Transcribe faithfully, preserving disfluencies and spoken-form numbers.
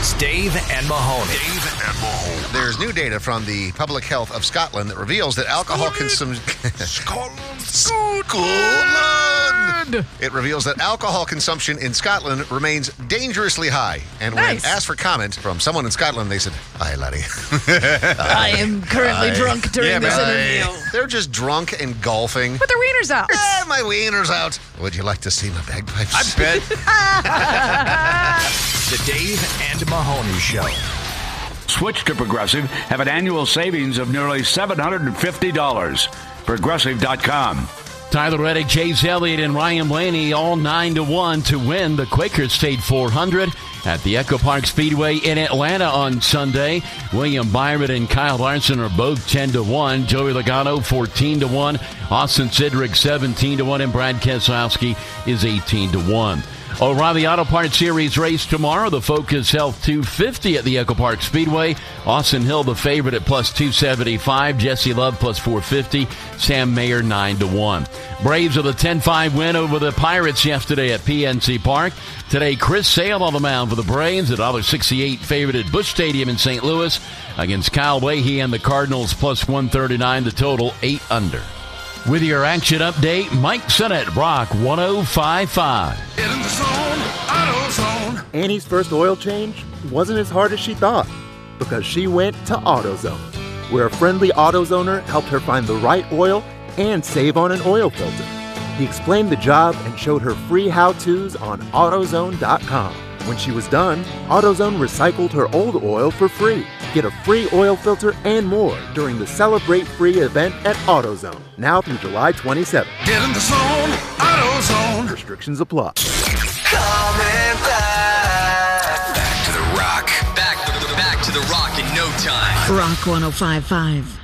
is Dave and Mahoney. Dave and Mahoney. There's new data from the Public Health of Scotland that reveals that alcohol consumption... Scotland. Scotland! It reveals that alcohol consumption in Scotland remains dangerously high. And when Nice. asked for comment from someone in Scotland, they said, "Hi, laddie." I am currently Hi. drunk during Yeah, this man. interview. They're just drunk and golfing. Put their wieners out. Eh, my wiener's out. Would you like to see my bagpipes? I bet. The Dave and Mahoney Show. Switch to Progressive. Have an annual savings of nearly seven hundred fifty dollars. Progressive dot com. Tyler Reddick, Chase Elliott, and Ryan Blaney all nine to one to win the Quaker State four hundred at the Echo Park Speedway in Atlanta on Sunday. William Byron and Kyle Larson are both ten to one. Joey Logano fourteen to one. Austin Cedric seventeen to one. And Brad Keselowski is eighteen to one. O'Reilly Auto Parts Series race tomorrow. The Focus Health two fifty at the Echo Park Speedway. Austin Hill the favorite at plus two seventy-five. Jesse Love plus four fifty. Sam Mayer nine to one. Braves with a ten five win over the Pirates yesterday at P N C Park. Today, Chris Sale on the mound for the Braves. A one dollar sixty-eight favorite at Busch Stadium in Saint Louis against Kyle Leahy and the Cardinals plus one thirty-nine. The total eight under. With your action update, Mike Sennett, Rock one oh five point five. Get in the zone, auto zone. Annie's first oil change wasn't as hard as she thought because she went to AutoZone, where a friendly AutoZoner helped her find the right oil and save on an oil filter. He explained the job and showed her free how-tos on AutoZone dot com. When she was done, AutoZone recycled her old oil for free. Get a free oil filter and more during the Celebrate Free event at AutoZone, now through July twenty-seventh. Get in the zone, auto zone. Restrictions apply. Coming back. Back to the rock. Back, back to the rock in no time. Rock one oh five point five.